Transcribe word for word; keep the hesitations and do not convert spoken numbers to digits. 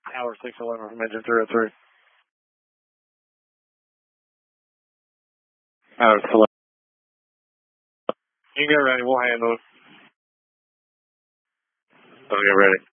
Tower six eleven from engine three oh three. Tower six eleven. You get ready, we'll handle it. Don't get ready.